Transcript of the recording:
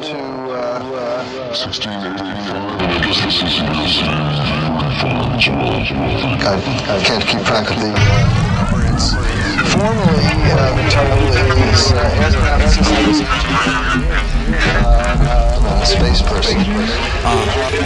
to 1685, and I guess this is the as well. I can't keep track of the number. It's formally the title is Aircraft Systems Engineer, Space Person.